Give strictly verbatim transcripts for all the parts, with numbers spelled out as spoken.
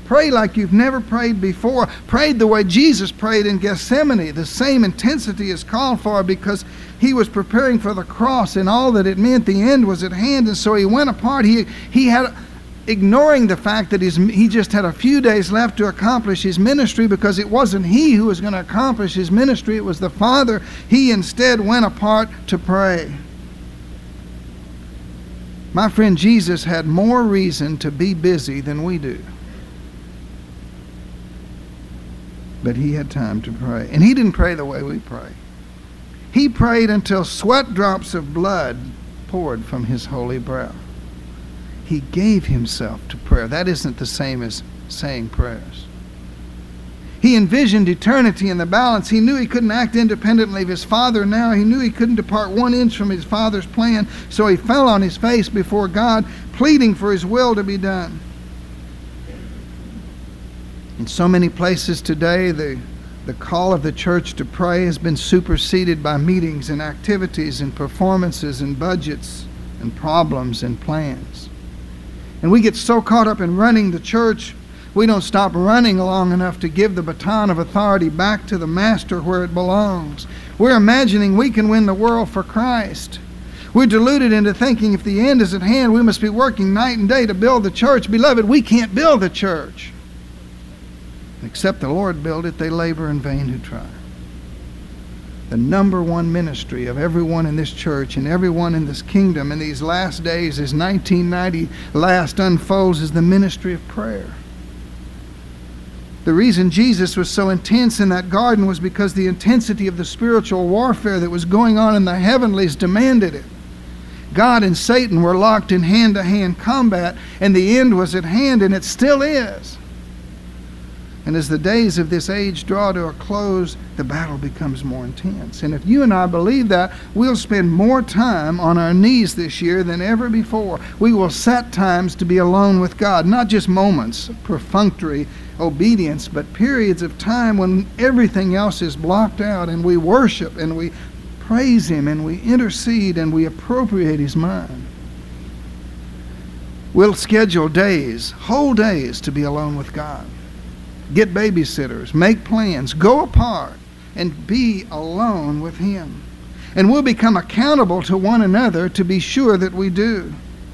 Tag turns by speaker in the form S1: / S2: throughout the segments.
S1: Pray like you've never prayed before. Pray the way Jesus prayed in Gethsemane. The same intensity is called for because he was preparing for the cross and all that it meant. The end was at hand, and so he went apart. He, he had, ignoring the fact that his, he just had a few days left to accomplish his ministry, because it wasn't he who was going to accomplish his ministry. It was the Father. He instead went apart to pray. My friend, Jesus had more reason to be busy than we do. But he had time to pray. And he didn't pray the way we pray. He prayed until sweat drops of blood poured from his holy brow. He gave himself to prayer. That isn't the same as saying prayers. He envisioned eternity in the balance. He knew he couldn't act independently of his Father now. He knew he couldn't depart one inch from his Father's plan. So he fell on his face before God, pleading for his will to be done. In so many places today, the, the call of the church to pray has been superseded by meetings and activities and performances and budgets and problems and plans. And we get so caught up in running the church, we don't stop running long enough to give the baton of authority back to the Master where it belongs. We're imagining we can win the world for Christ. We're deluded into thinking if the end is at hand, we must be working night and day to build the church. Beloved, we can't build the church. Except the Lord build it, they labor in vain who try. The number one ministry of everyone in this church and everyone in this kingdom in these last days, as nineteen ninety last unfolds, is the ministry of prayer. The reason Jesus was so intense in that garden was because the intensity of the spiritual warfare that was going on in the heavenlies demanded it. God and Satan were locked in hand-to-hand combat, and the end was at hand, and it still is. And as the days of this age draw to a close, the battle becomes more intense. And if you and I believe that, we'll spend more time on our knees this year than ever before. We will set times to be alone with God, not just moments of perfunctory obedience, but periods of time when everything else is blocked out, and we worship and we praise Him and we intercede and we appropriate His mind. We'll schedule days, whole days, to be alone with God. Get babysitters, make plans, go apart, and be alone with Him. And we'll become accountable to one another to be sure that we do.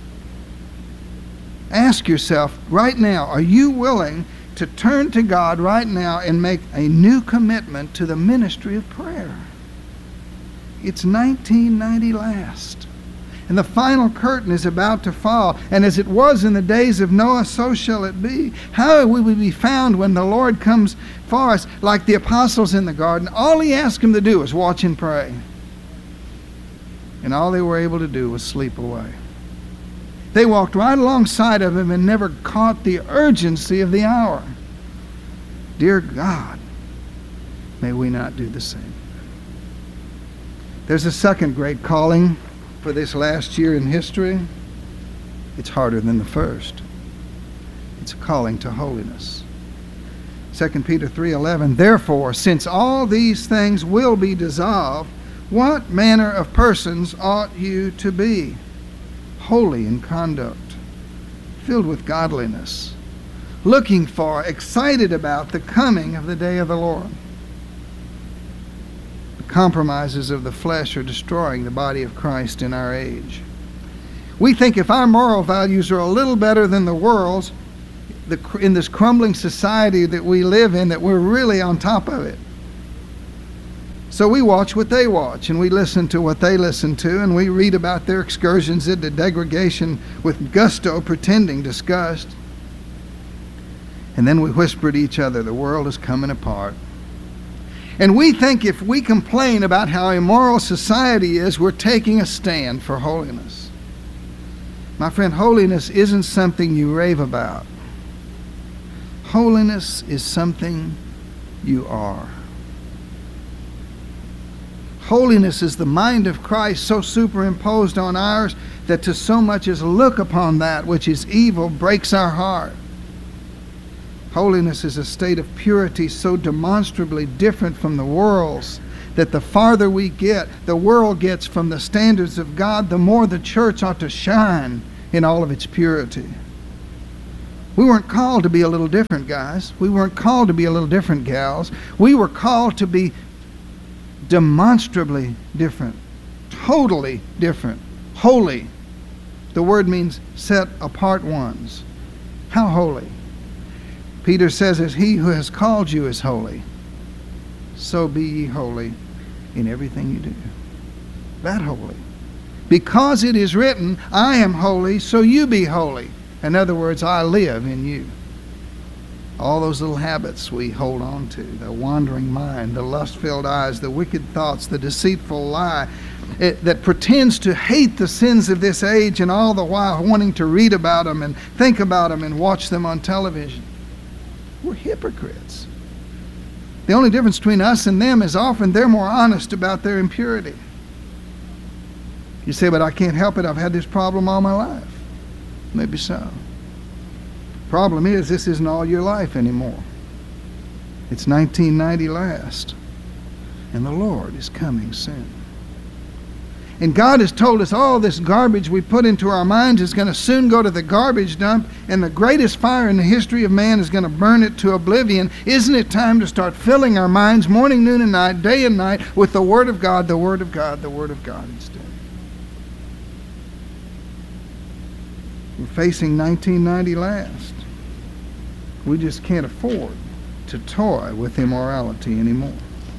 S1: Ask yourself right now, are you willing to turn to God right now and make a new commitment to the ministry of prayer? It's nineteen ninety last. And the final curtain is about to fall. And as it was in the days of Noah, so shall it be. How will we be found when the Lord comes for us? Like the apostles in the garden, all He asked them to do was watch and pray. And all they were able to do was sleep away. They walked right alongside of Him and never caught the urgency of the hour. Dear God, may we not do the same. There's a second great calling for this last year in history. It's harder than the first. It's a calling to holiness. Second Peter three eleven, therefore, since all these things will be dissolved, what manner of persons ought you to be? Holy in conduct, filled with godliness, looking for, excited about the coming of the day of the Lord. Compromises of the flesh are destroying the body of Christ in our age. We think if our moral values are a little better than the world's, the, in this crumbling society that we live in, that we're really on top of it. So we watch what they watch, and we listen to what they listen to, and we read about their excursions into degradation with gusto, pretending disgust. And then we whisper to each other, the world is coming apart. And we think if we complain about how immoral society is, we're taking a stand for holiness. My friend, holiness isn't something you rave about. Holiness is something you are. Holiness is the mind of Christ so superimposed on ours that to so much as look upon that which is evil breaks our heart. Holiness is a state of purity so demonstrably different from the world's that the farther we get, the world gets from the standards of God, the more the church ought to shine in all of its purity. We weren't called to be a little different, guys. We weren't called to be a little different, gals. We were called to be demonstrably different, totally different, holy. The word means set apart ones. How holy? Peter says, as he who has called you is holy, so be ye holy in everything you do. That holy. Because it is written, I am holy, so you be holy. In other words, I live in you. All those little habits we hold on to, the wandering mind, the lust-filled eyes, the wicked thoughts, the deceitful lie, it, that pretends to hate the sins of this age and all the while wanting to read about them and think about them and watch them on television. We're hypocrites. The only difference between us and them is often they're more honest about their impurity. You say, but I can't help it. I've had this problem all my life. Maybe so. Problem is, this isn't all your life anymore. It's nineteen ninety last. And the Lord is coming soon. And God has told us all this garbage we put into our minds is going to soon go to the garbage dump, and the greatest fire in the history of man is going to burn it to oblivion. Isn't it time to start filling our minds morning, noon, and night, day and night, with the Word of God, the Word of God, the Word of God instead? We're facing nineteen ninety last. We just can't afford to toy with immorality anymore.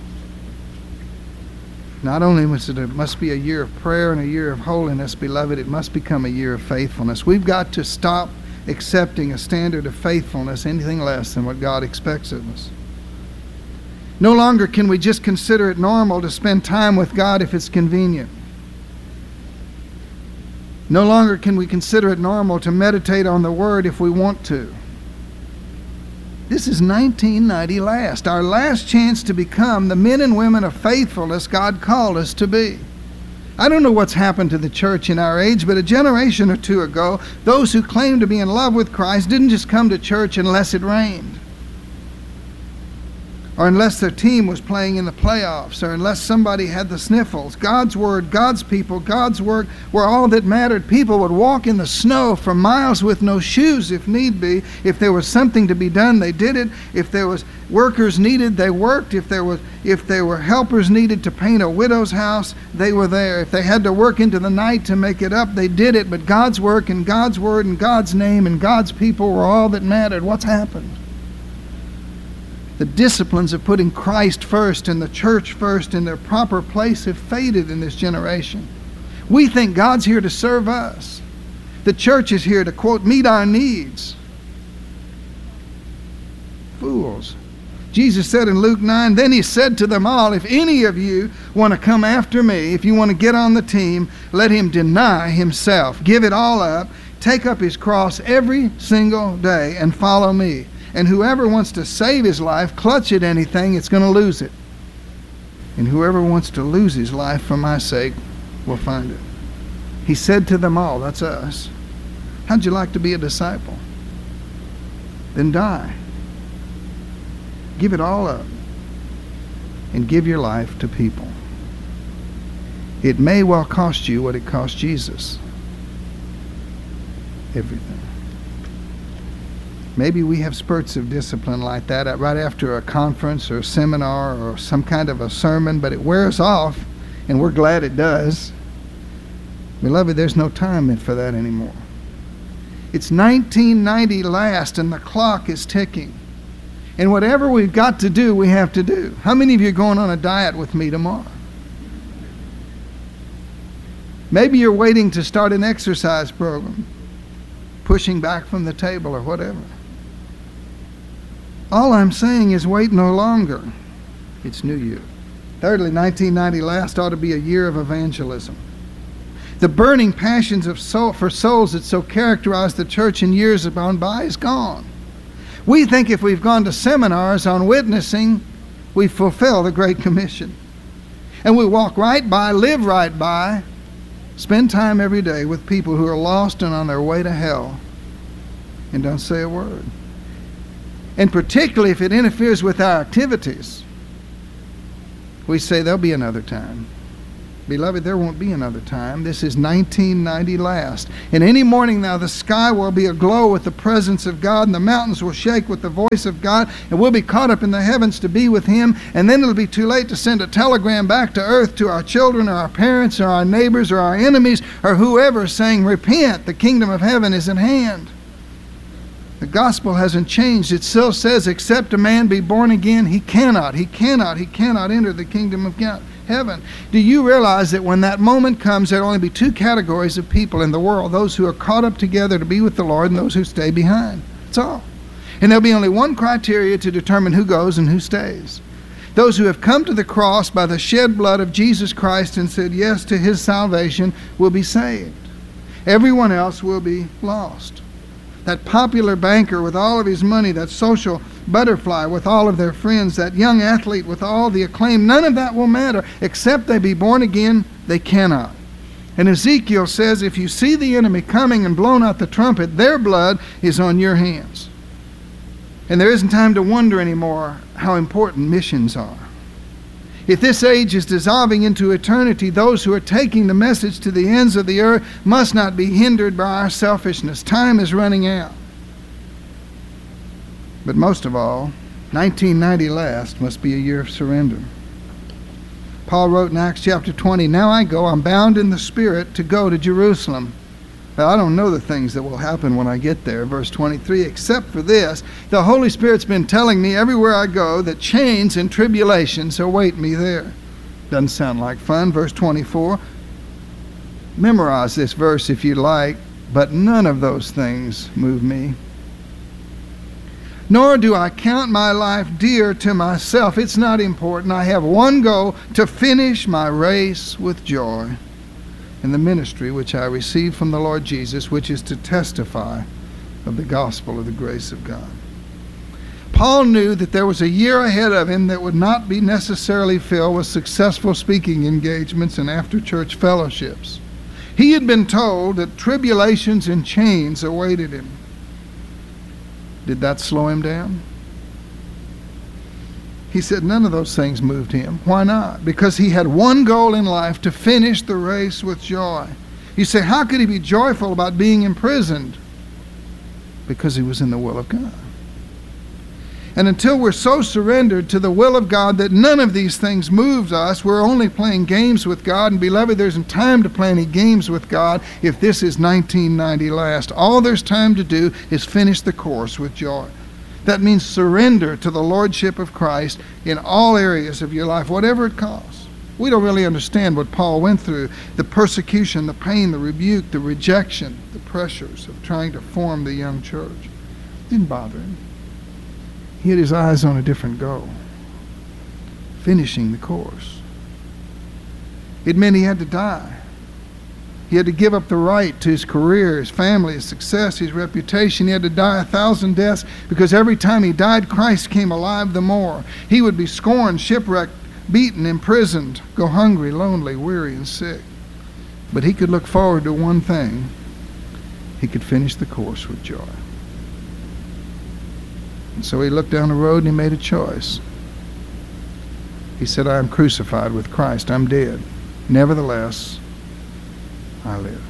S1: Not only must it must be a year of prayer and a year of holiness, beloved, it must become a year of faithfulness. We've got to stop accepting a standard of faithfulness anything less than what God expects of us. No longer can we just consider it normal to spend time with God if it's convenient. No longer can we consider it normal to meditate on the Word if we want to. This is nineteen ninety last, our last chance to become the men and women of faithfulness God called us to be. I don't know what's happened to the church in our age, but a generation or two ago, those who claimed to be in love with Christ didn't just come to church unless it rained, or unless their team was playing in the playoffs, or unless somebody had the sniffles. God's Word, God's people, God's work were all that mattered. People would walk in the snow for miles with no shoes if need be. If there was something to be done, they did it. If there was workers needed, they worked. If there was, if there were helpers needed to paint a widow's house, they were there. If they had to work into the night to make it up, they did it. But God's work and God's Word and God's name and God's people were all that mattered. What's happened? The disciplines of putting Christ first and the church first in their proper place have faded in this generation. We think God's here to serve us. The church is here to, quote, meet our needs. Fools. Jesus said in Luke nine, then he said to them all, if any of you want to come after me, if you want to get on the team, let him deny himself, give it all up, take up his cross every single day and follow me. And whoever wants to save his life, clutch at anything, it's going to lose it. And whoever wants to lose his life for my sake will find it. He said to them all, that's us, how'd you like to be a disciple? Then die. Give it all up and give your life to people. It may well cost you what it cost Jesus. Everything. Maybe we have spurts of discipline like that right after a conference or a seminar or some kind of a sermon, but it wears off, and we're glad it does. Beloved, there's no time for that anymore. It's nineteen ninety last, and the clock is ticking. And whatever we've got to do, we have to do. How many of you are going on a diet with me tomorrow? Maybe you're waiting to start an exercise program, pushing back from the table or whatever. All I'm saying is wait no longer. It's New Year. Thirdly, nineteen ninety last ought to be a year of evangelism. The burning passions of soul, for souls that so characterized the church in years gone by is gone. We think if we've gone to seminars on witnessing, we fulfill the Great Commission. And we walk right by, live right by, spend time every day with people who are lost and on their way to hell and don't say a word. And particularly if it interferes with our activities, we say there'll be another time. Beloved, there won't be another time. This is nineteen ninety last. And any morning now the sky will be aglow with the presence of God, and the mountains will shake with the voice of God, and we'll be caught up in the heavens to be with Him. And then it'll be too late to send a telegram back to earth to our children or our parents or our neighbors or our enemies or whoever saying, repent, the kingdom of heaven is at hand. The gospel hasn't changed. It still says, except a man be born again, he cannot, he cannot, he cannot enter the kingdom of God. Heaven. Do you realize that when that moment comes, there'll only be two categories of people in the world, those who are caught up together to be with the Lord and those who stay behind? That's all. And there'll be only one criteria to determine who goes and who stays. Those who have come to the cross by the shed blood of Jesus Christ and said yes to His salvation will be saved. Everyone else will be lost. That popular banker with all of his money, that social butterfly with all of their friends, that young athlete with all the acclaim, none of that will matter. Except they be born again, they cannot. And Ezekiel says, if you see the enemy coming and blown out the trumpet, their blood is on your hands. And there isn't time to wonder anymore how important missions are. If this age is dissolving into eternity, those who are taking the message to the ends of the earth must not be hindered by our selfishness. Time is running out. But most of all, nineteen ninety last must be a year of surrender. Paul wrote in Acts chapter twenty, now I go, I'm bound in the Spirit to go to Jerusalem. Well, I don't know the things that will happen when I get there. Verse twenty-three, except for this, the Holy Spirit's been telling me everywhere I go that chains and tribulations await me there. Doesn't sound like fun. Verse twenty-four, memorize this verse if you like, but none of those things move me. Nor do I count my life dear to myself. It's not important. I have one goal, to finish my race with joy in the ministry which I received from the Lord Jesus, which is to testify of the gospel of the grace of God. Paul knew that there was a year ahead of him that would not be necessarily filled with successful speaking engagements and after-church fellowships. He had been told that tribulations and chains awaited him. Did that slow him down? He said none of those things moved him. Why not? Because he had one goal in life, to finish the race with joy. You say, how could he be joyful about being imprisoned? Because he was in the will of God. And until we're so surrendered to the will of God that none of these things moves us, we're only playing games with God. And beloved, there isn't time to play any games with God if this is nineteen ninety last. All there's time to do is finish the course with joy. That means surrender to the Lordship of Christ in all areas of your life, whatever it costs. We don't really understand what Paul went through, the persecution, the pain, the rebuke, the rejection, the pressures of trying to form the young church. It didn't bother him. He had his eyes on a different goal, finishing the course. It meant he had to die. He had to give up the right to his career, his family, his success, his reputation. He had to die a thousand deaths because every time he died, Christ came alive the more. He would be scorned, shipwrecked, beaten, imprisoned, go hungry, lonely, weary, and sick. But he could look forward to one thing. He could finish the course with joy. And so he looked down the road and he made a choice. He said, I am crucified with Christ. I'm dead. Nevertheless, I live.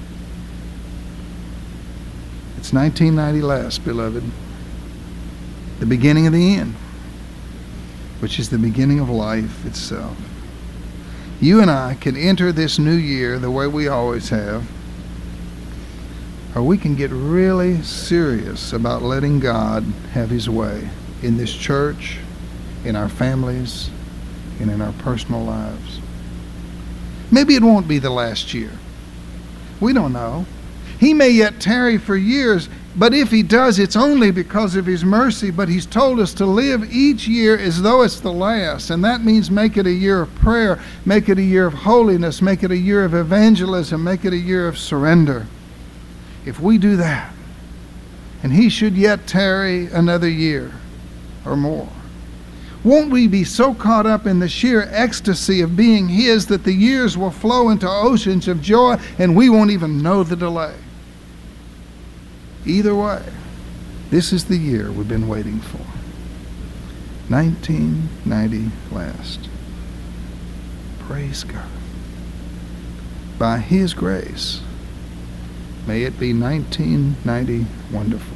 S1: It's nineteen ninety last, beloved. The beginning of the end, which is the beginning of life itself. You and I can enter this new year the way we always have, or we can get really serious about letting God have His way in this church, in our families, and in our personal lives. Maybe it won't be the last year. We don't know. He may yet tarry for years, but if He does, it's only because of His mercy. But He's told us to live each year as though it's the last, and that means make it a year of prayer, make it a year of holiness, make it a year of evangelism, make it a year of surrender. If we do that, and He should yet tarry another year or more, won't we be so caught up in the sheer ecstasy of being His that the years will flow into oceans of joy and we won't even know the delay? Either way, this is the year we've been waiting for. nineteen ninety last. Praise God. by His grace. May it be nineteen ninety wonderful.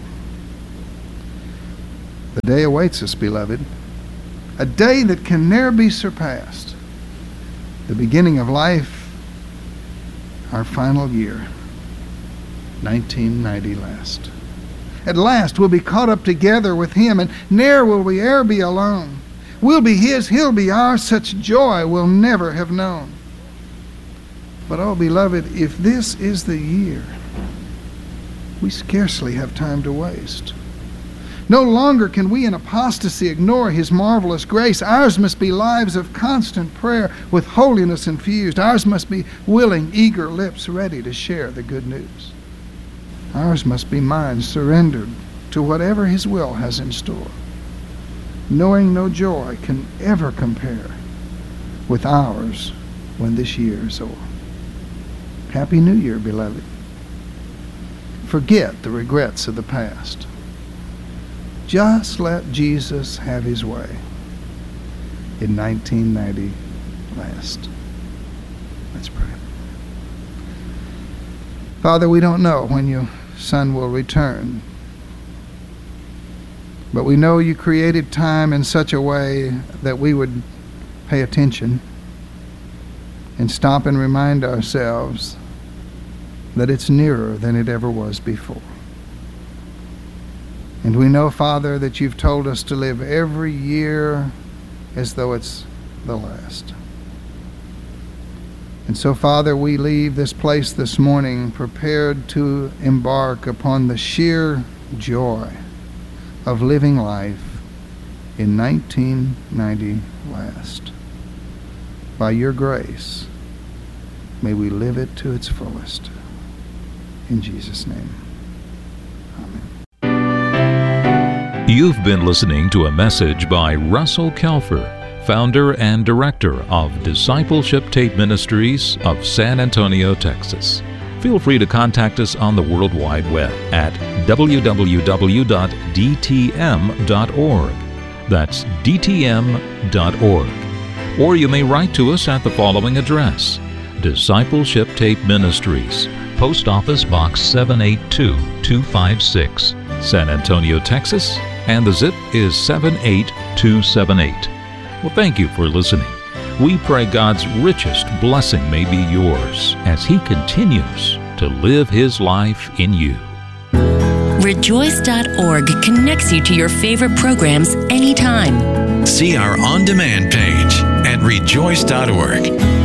S1: The day awaits us, beloved, a day that can ne'er be surpassed. The beginning of life, our final year, nineteen ninety last. At last we'll be caught up together with Him, and ne'er will we e'er be alone. We'll be His, He'll be ours, such joy we'll never have known. But oh, beloved, if this is the year, we scarcely have time to waste. No longer can we in apostasy ignore His marvelous grace. Ours must be lives of constant prayer with holiness infused. Ours must be willing, eager lips ready to share the good news. Ours must be minds surrendered to whatever His will has in store, knowing no joy can ever compare with ours when this year is o'er. Happy New Year, beloved. Forget the regrets of the past. Just let Jesus have His way in nineteen ninety last. Let's pray. Father, we don't know when your Son will return, but we know you created time in such a way that we would pay attention and stop and remind ourselves that it's nearer than it ever was before. And we know, Father, that you've told us to live every year as though it's the last. And so, Father, we leave this place this morning prepared to embark upon the sheer joy of living life in nineteen ninety last. By your grace, may we live it to its fullest. In Jesus' name, amen.
S2: You've been listening to a message by Russell Kelfer, founder and director of Discipleship Tape Ministries of San Antonio, Texas. Feel free to contact us on the World Wide Web at w w w dot d t m dot org. That's d t m dot org. Or you may write to us at the following address: Discipleship Tape Ministries, Post Office Box seven eight two two five six, San Antonio, Texas, and the zip is seven eight two seven eight. Well, thank you for listening. We pray God's richest blessing may be yours as He continues to live His life in you.
S3: Rejoice dot org connects you to your favorite programs anytime.
S4: See our on-demand page at rejoice dot org.